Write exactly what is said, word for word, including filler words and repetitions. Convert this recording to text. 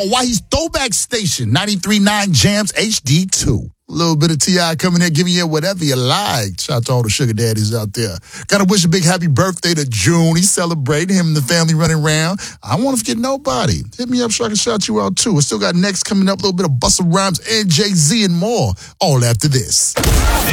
Hawaii's Throwback Station, ninety-three point nine Jams H D two. A little bit of T I coming in, giving you whatever you like. Shout out to all the sugar daddies out there. Got to wish a big happy birthday to June. He's celebrating, him and the family running around. I don't want to forget nobody. Hit me up so I can shout you out, too. We still got next coming up, a little bit of Busta Rhymes and Jay-Z and more. All after this.